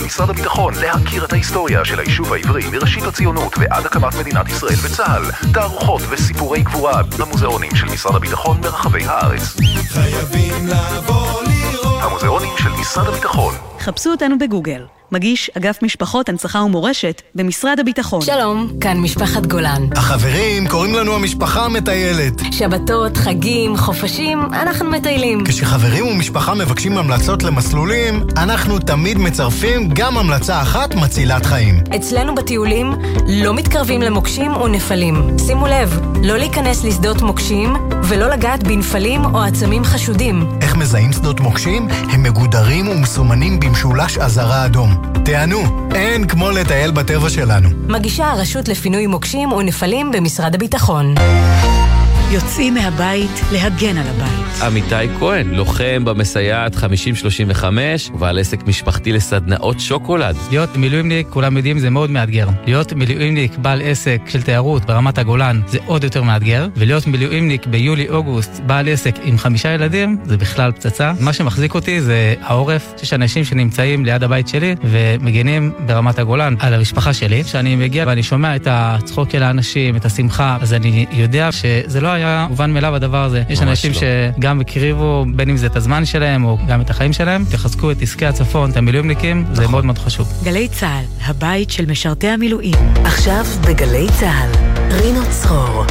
של משרד הביטחון להכיר את ההיסטוריה של היישוב העברי מראשית הציונות ועד הקמת מדינת ישראל וצה"ל. תערוכות וסיפורי גבורה במוזיאונים של משרד הביטחון ברחבי הארץ. חייבים לבוא לראות. המוזיאונים של משרד הביטחון. חפשו אותנו בגוגל. מגיש אגף משפחות, הנצחה ומורשת במשרד הביטחון. שלום, כאן משפחת גולן. החברים, קוראים לנו המשפחה המטיילת. שבתות, חגים, חופשים, אנחנו מטיילים. כשחברים ומשפחה מבקשים המלצות למסלולים, אנחנו תמיד מצרפים גם המלצה אחת מצילת חיים. אצלנו בטיולים לא מתקרבים למוקשים או נפלים. שימו לב, לא להיכנס לשדות מוקשים ולא לגעת בנפלים או עצמים חשודים. איך מזהים שדות מוקשים? הם מגודרים ומסומנים במשולש אזהרה אדום. תענו, אין כמו לטייל בטבע שלנו. מגישה הרשות לפינוי מוקשים ונפלים במשרד הביטחון. יוצאים מהבית להגן על הבית. עמיתי כהן, לוחם במסייעת 5035 ובעל עסק משפחתי לסדנאות שוקולד. להיות מילואימניק, כולם יודעים, זה מאוד מאתגר. להיות מילואימניק בעל עסק של תיירות ברמת הגולן זה עוד יותר מאתגר, ולהיות מילואימניק ביולי-אוגוסט בעל עסק עם 5 ילדים זה בכלל פצצה. מה שמחזיק אותי זה העורף. יש אנשים שנמצאים ליד הבית שלי ומגנים ברמת הגולן על המשפחה שלי. כשאני מגיע ואני שומע את הצחוק של האנשים, את השמחה, אז אני יודע שזה לא היה מובן מאליו הדבר הזה. יש אנשים שגם הקריבו, בין אם זה את הזמן שלהם או גם את החיים שלהם, תחזקו את עסקי הצפון, את המילואימניקים, זה מאוד מאוד חשוב. גלי צהל, הבית של משרתי המילואים. עכשיו בגלי צהל, רינו צרור.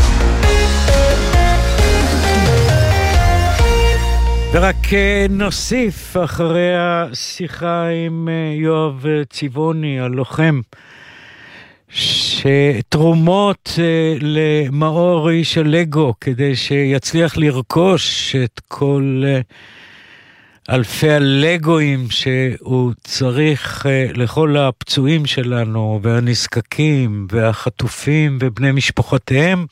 ורק נוסיף אחרי השיחה עם יואב צבעוני, הלוחם, שתרומות למאור איש הלגו כדי שיצליח לרכוש את כל אלפי הלגואים שהוא צריך לכל הפצועים שלנו והנזקקים והחטופים ובני משפחותיהם.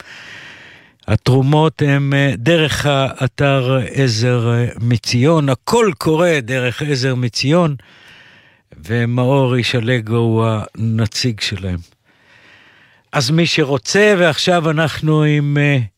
התרומות הם דרך האתר עזר מציון, הכל קורה דרך עזר מציון, ומאור איש הלגו הוא הנציג שלהם. אז מי שרוצה, ועכשיו אנחנו עם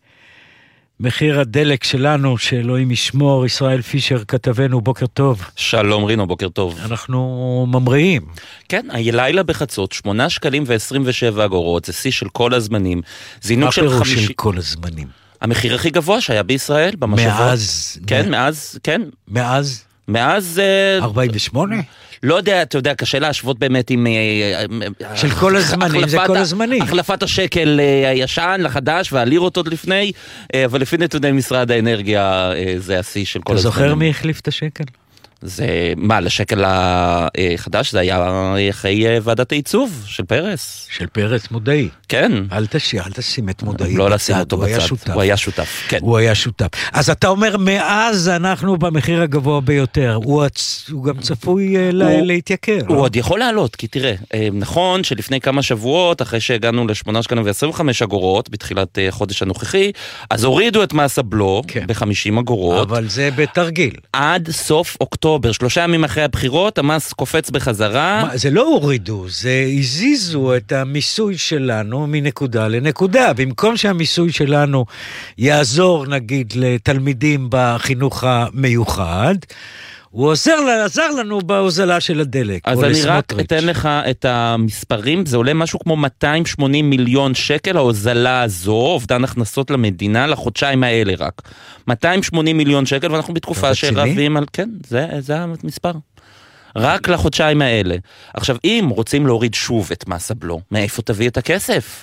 מחיר הדלק שלנו, שאלוהים ישמור, ישראל פישר כתבנו, בוקר טוב. שלום רינו, בוקר טוב. אנחנו ממריאים. כן, הלילה בחצות, 8 שקלים ו27 אגורות, זה שיא של כל הזמנים. זינוק של 50... של כל הזמנים? המחיר הכי גבוה שהיה בישראל, במשאבות. מאז? כן, מאז, כן. מאז? מאז... 48? לא יודע, אתה יודע, קשה להשוות באמת עם... של כל הזמנים, זה כל הזמנים. החלפת השקל הישן לחדש, והלירות עוד לפני, אבל לפי נתוני משרד האנרגיה, זה השיא של כל הזמנים. אתה זוכר מי החליף את השקל? זה, מה, לשקל החדש? זה היה אחרי ועדת העיצוב של פרס. של פרס מודעי. כן. אל תשים את מודעי. לא לשים אותו בצד, הוא היה שותף. כן. הוא היה שותף. אז אתה אומר, מאז אנחנו במחיר הגבוה ביותר. הוא גם צפוי להתייקר. הוא עוד יכול לעלות, כי תראה, נכון שלפני כמה שבועות, אחרי שהגענו ל8 שקלים ו25 אגורות, בתחילת חודש הנוכחי, אז הורידו את מס הבלו ב50 אגורות. אבל זה בתרגיל. עד סוף אוקטובר, 3 ימים אחרי הבחירות, המס קופץ בחזרה. זה לא הורידו, זה הזיזו את המיסוי שלנו מנקודה לנקודה. במקום שהמיסוי שלנו יעזור, נגיד, לתלמידים בחינוך המיוחד, הוא עזר לנו בהוזלה של הדלק. אז אני רק אתן לך את המספרים, זה עולה משהו כמו 280 מיליון שקל, ההוזלה הזו, אובדן הכנסות למדינה, לחודשיים האלה רק. 280 מיליון שקל, ואנחנו בתקופה שרבים על... כן, זה המספר. רק לחודשיים האלה. עכשיו, אם רוצים להוריד שוב את מס הבלו, מאיפה תביא את הכסף?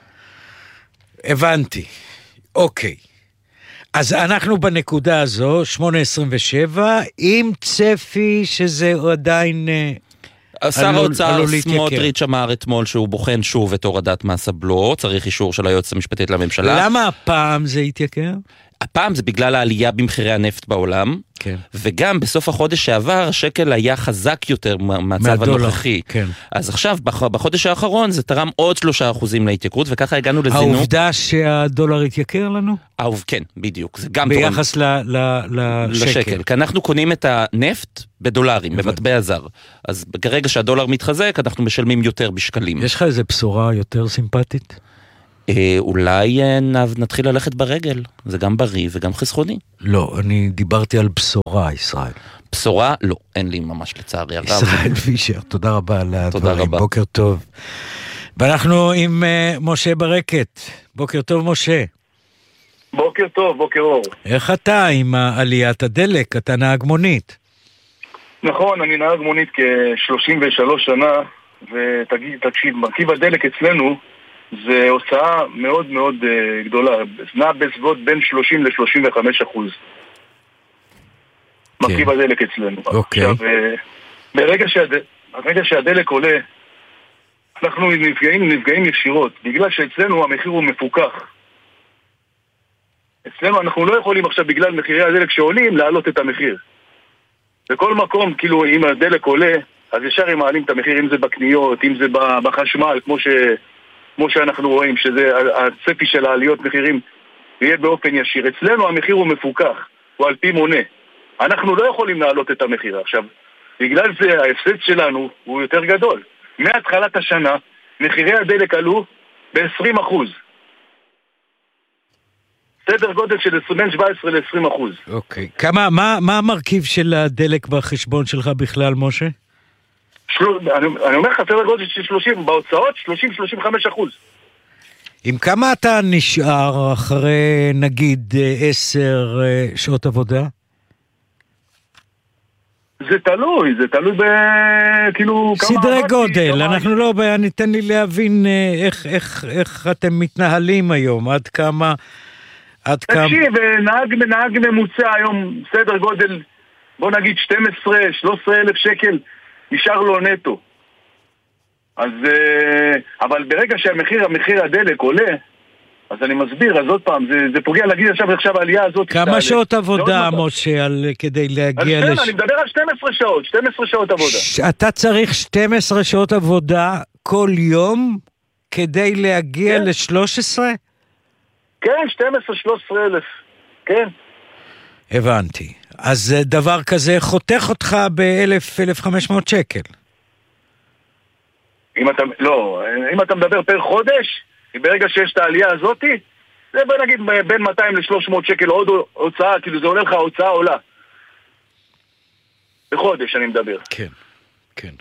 הבנתי. אוקיי. אז אנחנו בנקודה הזו, 8.27, עם צפי שזה עדיין שר האוצר סמוטריץ' אמר אתמול שהוא בוחן שוב את הורדת מס הבלו, צריך אישור של היועצת המשפטית לממשלה. למה הפעם זה יתייקר? הפעם זה בגלל העלייה במחירי הנפט בעולם, כן. וגם בסוף החודש שעבר השקל היה חזק יותר מהמצב הנוכחי. כן. אז עכשיו, בחודש האחרון זה תרם עוד 3% להתייקרות, וככה הגענו לזינוק. העובדה שהדולר התייקר לנו? כן, בדיוק. זה גם ביחס לשקל. כי אנחנו קונים את הנפט בדולרים, במטבע זר. אז ברגע שהדולר מתחזק, אנחנו משלמים יותר בשקלים. יש לך איזה בשורה יותר סימפטית? אולי נתחיל ללכת ברגל, זה גם בריא וגם חסכוני. לא, אני דיברתי על בשורה, ישראל. בשורה, לא, אין לי ממש לצערי הרב. ישראל פישר, תודה רבה על הדברים. תודה רבה. בוקר טוב. ואנחנו עם משה ברקת. בוקר טוב, משה. בוקר טוב, בוקר אור. איך אתה עם עליית הדלק? אתה נהג מונית. נכון, אני נהג מונית כ-33 שנה, ותקשיב, מרכיב הדלק אצלנו זה הוצאה מאוד מאוד גדולה, נע בסביבות בין 30 ל-35%. מרכיב הדלק אצלנו. אוקיי. עכשיו, ברגע שהדלק עולה, אנחנו נפגעים ישירות, בגלל שאצלנו המחיר הוא מפוקח. אצלנו אנחנו לא יכולים עכשיו בגלל מחירי הדלק שעולים להעלות את המחיר. בכל מקום, כאילו, אם הדלק עולה, אז ישר הם מעלים את המחיר, אם זה בקניות, אם זה בחשמל, כמו שאנחנו רואים, שזה הצפי של העליות מחירים יהיה באופן ישיר. אצלנו המחיר הוא מפוקח, הוא על פי מונה. אנחנו לא יכולים להעלות את המחיר. עכשיו, בגלל זה ההפסד שלנו הוא יותר גדול. מהתחלת השנה, מחירי הדלק עלו ב-20%. סדר גודל של בין 17 ל-20%. אוקיי. מה המרכיב של הדלק בחשבון שלך בכלל, משה? אני אומר לך, סדר גודל של 30, בהוצאות 30-35%. עם כמה אתה נשאר אחרי, נגיד, 10 שעות עבודה? זה תלוי כאילו... סדרי גודל, אנחנו לא... ניתן לי להבין איך אתם מתנהלים היום, עד כמה... תקשיב, נהג ממוצע היום, סדר גודל, בוא נגיד 12-13 אלף שקל, נשאר לו נטו. אז, אבל ברגע שהמחיר הדלק עולה, אז אני מסביר, אז עוד פעם, זה פוגע להגיד עכשיו העלייה הזאת. כמה שעות עבודה, משה, כדי להגיע אני מדבר על 12 שעות עבודה. אתה צריך 12 שעות עבודה כל יום כדי להגיע ל-13? כן, 12-13 אלף, כן. הבנתי. אז דבר כזה חותך אותך ב-1,000-1,500 שקל. אם אתה מדבר פר חודש, ברגע שיש את העלייה הזאת, זה בוא נגיד בין 200 ל-300 שקל עוד הוצאה, כאילו זה עולה לך, ההוצאה עולה. בחודש אני מדבר. כן, כן.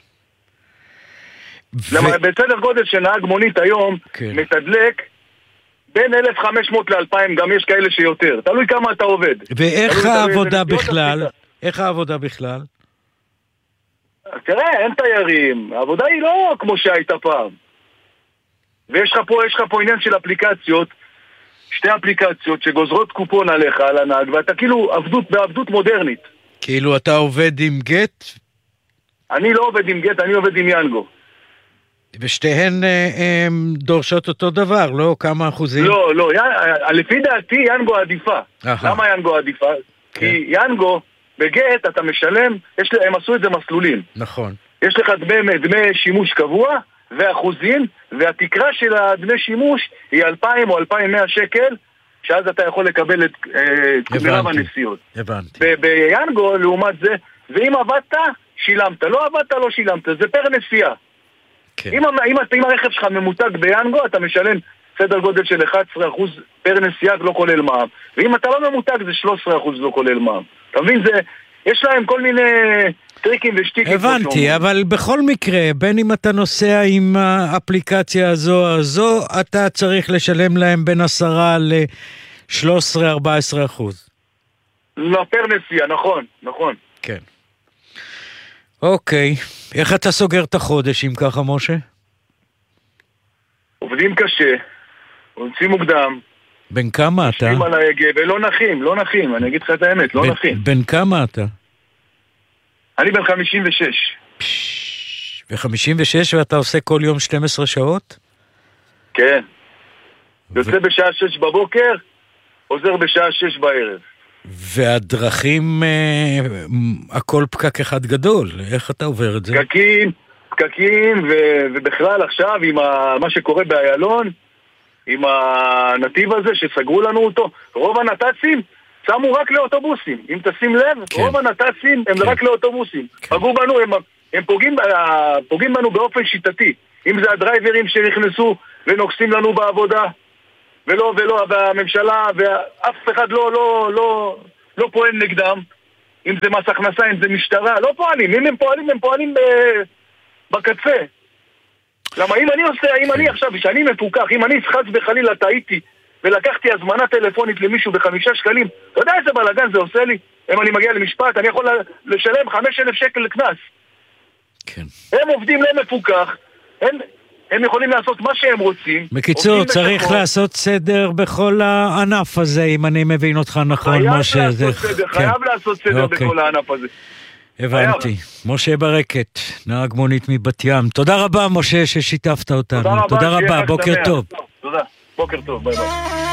בסדר גודל שנהג מונית היום, מתדלק, בין 1,500 ל-2,000, גם יש כאלה שיותר. תלוי כמה אתה עובד. ואיך העבודה בכלל? איך העבודה בכלל? תראה, אין תיירים. העבודה היא לא כמו שהייתה פעם. ויש לך פה עניין של אפליקציות, שתי אפליקציות שגוזרות קופון עליך, על הנהג, ואתה כאילו בעבדות מודרנית. כאילו אתה עובד עם גט? אני לא עובד עם גט, אני עובד עם ינגו. ושתיהן דורשות אותו דבר, לא? כמה אחוזים? לא, לפי דעתי ינגו עדיפה. למה ינגו עדיפה? כי ינגו, בגט אתה משלם, הם עשו את זה מסלולים. נכון. יש לך דמי שימוש קבוע, ואחוזים, והתקרה של הדמי שימוש היא 2,000 או 2,100 שקל, שאז אתה יכול לקבל את מרב הנסיעות. הבנתי. ביאנגו, לעומת זה, ואם עבדת, שילמת. לא עבדת, לא שילמת. זה פר נסיעה. כן. אם הרכב שלך ממותג ביאנגו, אתה משלם סדר גודל של 11% פר נסיעה, לא כולל מע"מ. ואם אתה לא ממותג, זה 13% לא כולל מע"מ. אתה מבין, יש להם כל מיני טריקים ושטיקים. הבנתי, אבל בכל מקרה, בין אם אתה נוסע עם האפליקציה הזו, אתה צריך לשלם להם בין 10% ל-13-14%. לא, פר נסיעה, נכון. כן. אוקיי. איך אתה סוגר את החודש אם ככה, משה? עובדים קשה, עושים מוקדם. בין כמה אתה? יושבים על ההגה, ולא נחים, אני אגיד לך את האמת, לא נחים. בין כמה אתה? אני בן 56. ו-56 ואתה עושה כל יום 12 שעות? כן. יוצא בשעה 6 בבוקר, עוזר בשעה 6 בערב. והדרכים, הכל פקק אחד גדול. איך אתה עובר את זה? פקקים, ובכלל עכשיו עם מה שקורה באיילון, עם הנתיב הזה שסגרו לנו אותו, רוב הנת"צים שמו רק לאוטובוסים. אם תשים לב, רוב הנת"צים הם רק לאוטובוסים. פגעו בנו, הם פוגעים בנו באופן שיטתי. אם זה הדרייברים שנכנסו ונוקסים לנו בעבודה, ולא, והממשלה, ואף אחד לא פועל נגדם. אם זה מס הכנסה, אם זה משטרה, לא פועלים. אם הם פועלים, הם פועלים בקצה. למה אם אני עכשיו, שאני מפוקח, אם אני חס וחלילה טעיתי ולקחתי הזמנה טלפונית למישהו ב5 שקלים, אתה יודע איזה בלגן זה עושה לי? אם אני מגיע למשפט, אני יכול לשלם 5,000 שקל לקנס. כן. הם עובדים לא מפוקח, הם יכולים לעשות מה שהם רוצים. בקיצור, צריך לעשות סדר בכל הענף הזה, אם אני מבין אותך נכון, משה. חייב לעשות סדר בכל הענף הזה. הבנתי. משה ברקת, נהג מונית מבת ים. תודה רבה, משה, ששיתפת אותנו. תודה רבה, בוקר טוב. תודה, בוקר טוב, ביי ביי.